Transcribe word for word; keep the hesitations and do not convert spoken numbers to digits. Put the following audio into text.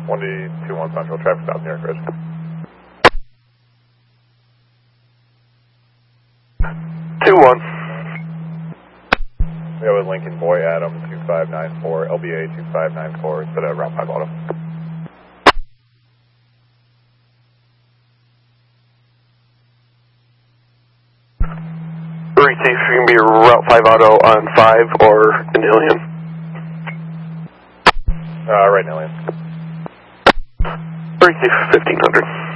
one D two one Central, traffic stop near Anchorage. two one. We have a Lincoln Boy Adam two five nine four, L B A two five nine four, instead of Route five Auto. Receive, you can be Route five Auto on five or in Ilion. Uh, right now, Ilion. Receive fifteen hundred.